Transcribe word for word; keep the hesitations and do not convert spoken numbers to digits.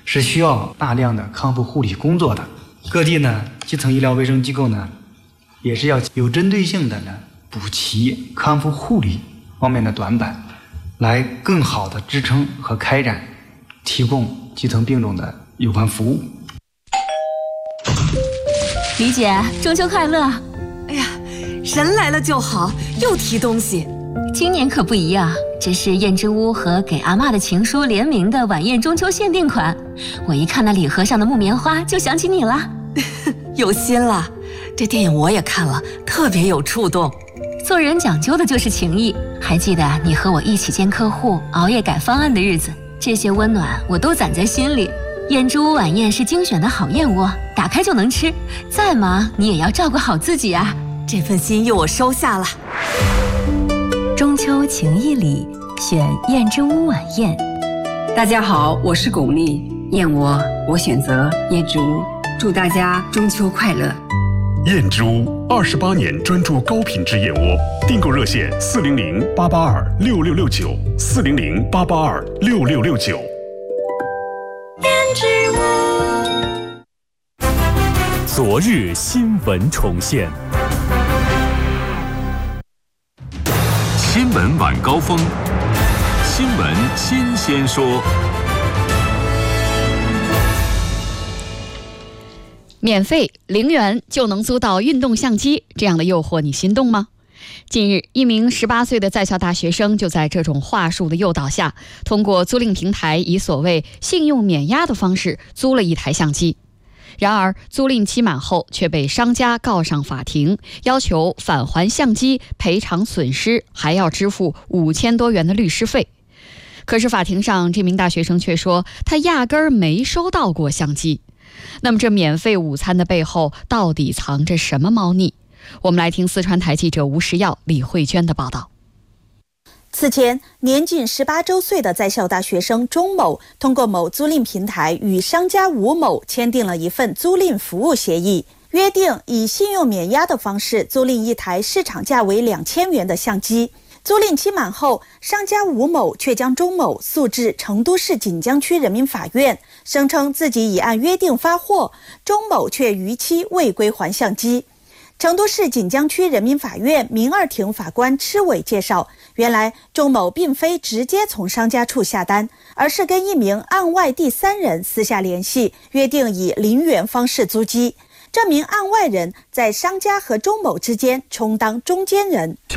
是需要大量的康复护理工作的。各地呢，基层医疗卫生机构呢，也是要有针对性的呢补齐康复护理方面的短板，来更好的支撑和开展提供基层病种的有关服务。 李姐，中秋快乐！ 哎呀，人来了就好，又提东西。 今年可不一样，这是燕之屋和给阿嬷的情书联名的晚宴中秋限定款。我一看那礼盒上的木棉花，就想起你了。 有心了，这电影我也看了，特别有触动。 做人讲究的就是情谊，还记得你和我一起见客户、熬夜改方案的日子，这些温暖我都攒在心里。燕之屋晚宴是精选的好燕窝，打开就能吃，再忙你也要照顾好自己啊。 这份心意我收下了。 中秋情谊里，选燕之屋晚宴。 大家好，我是巩俐，燕窝我选择燕之屋，祝大家中秋快乐。 燕之屋二十八年专注高品质燕窝，订购热线四零零八八二六六六九四零零八八二六六六九。 燕之屋。 昨日新闻重现， 新闻晚高峰，新闻新鲜说。 免费零元就能租到运动相机，这样的诱惑你心动吗？近日，一名十八岁的在校大学生就在这种话术的诱导下，通过租赁平台以所谓信用免押的方式租了一台相机。然而，租赁期满后却被商家告上法庭，要求返还相机、赔偿损失，还要支付五千多元的律师费。可是法庭上，这名大学生却说他压根儿没收到过相机。那么这免费午餐的背后到底藏着什么猫腻？我们来听四川台记者吴时耀、李慧娟的报道。 此前，年仅十八周岁的在校大学生钟某通过某租赁平台与商家吴某签订了一份租赁服务协议，约定以信用免押的方式租赁一台市场价为两千元的相机。租赁期满后，商家吴某却将钟某诉至成都市锦江区人民法院，声称自己已按约定发货，钟某却逾期未归还相机。成都市锦江区人民法院民二庭法官吃伟介绍，原来钟某并非直接从商家处下单，而是跟一名案外第三人私下联系，约定以零元方式租机。这名案外人在商家和钟某之间充当中间人。